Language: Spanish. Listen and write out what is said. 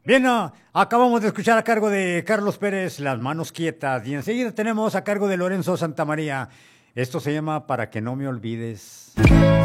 Bien, acabamos de escuchar a cargo de Carlos Pérez, Las manos quietas, y enseguida tenemos a cargo de Lorenzo Santamaría. Esto se llama Para que no me olvides.